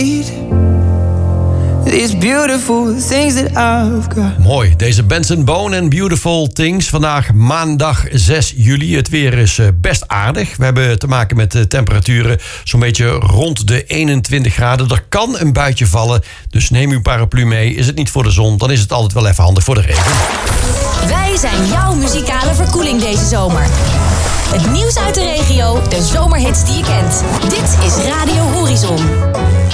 These beautiful things that I've got. Mooi, deze Benson Boone en Beautiful Things. Vandaag maandag 6 juli. Het weer is best aardig. We hebben te maken met temperaturen zo'n beetje rond de 21 graden. Er kan een buitje vallen, dus neem uw paraplu mee. Is het niet voor de zon, dan is het altijd wel even handig voor de regen. Wij zijn jouw muzikale verkoeling deze zomer. Het nieuws uit de regio, de zomerhits die je kent. Dit is Radio Horizon.